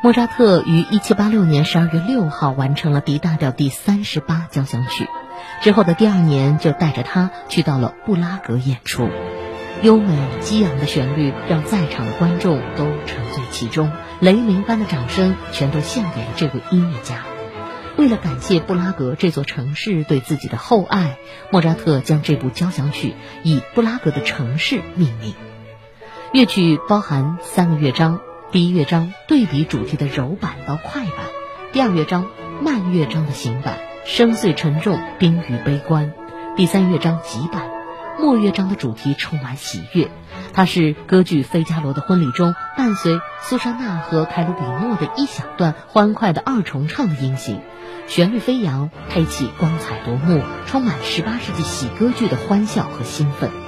莫扎特于1786年12月6号完成了 D 大调第38交响曲，之后的第2年就带着它去到了布拉格演出。优美激昂的旋律让在场的观众都沉醉其中，雷鸣般的掌声全都献给了这位音乐家。为了感谢布拉格这座城市对自己的厚爱，莫扎特将这部交响曲以布拉格的城市命名。乐曲包含3个乐章，第一乐章对比主题的柔板到快板，第2乐章慢乐章的行板，深邃沉重，冰与悲观，第3乐章急板，末乐章的主题充满喜悦。它是歌剧《费加罗的婚礼》中伴随苏珊娜和凯鲁比诺的一小段欢快的2重唱的音型，旋律飞扬，配器光彩夺目，充满18世纪喜歌剧的欢笑和兴奋。